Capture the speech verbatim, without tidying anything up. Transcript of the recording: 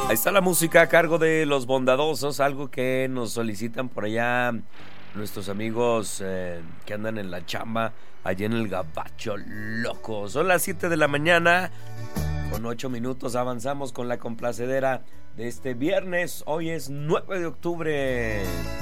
Ahí está la música a cargo de Los Bondadosos, algo que nos solicitan por allá nuestros amigos eh, que andan en la chamba, allá en el Gabacho Loco. Son las siete de la mañana, con ocho minutos avanzamos con la complacedera de este viernes. Hoy es nueve de octubre.